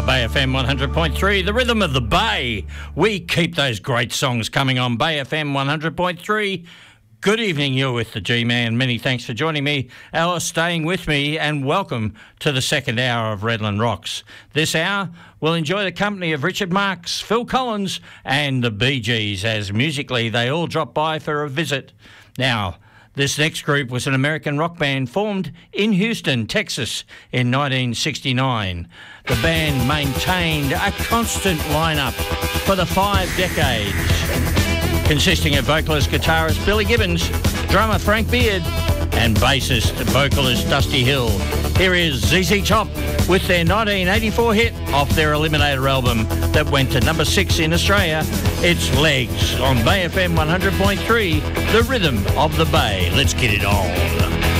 Bay FM 100.3, the rhythm of the Bay. We keep those great songs coming on Bay FM 100.3. Good evening, you're with the G-Man. Many thanks for joining me, or staying with me, and welcome to the second hour of Redland Rocks. This hour, we'll enjoy the company of Richard Marx, Phil Collins and the Bee Gees, as musically they all drop by for a visit. Now, this next group was an American rock band formed in Houston, Texas in 1969. The band maintained a constant lineup for the 5 decades, consisting of vocalist guitarist Billy Gibbons, drummer Frank Beard, and bassist vocalist Dusty Hill. Here is ZZ Top with their 1984 hit off their Eliminator album that went to number 6 in Australia. It's Legs on Bay FM 100.3, the rhythm of the Bay. Let's get it on.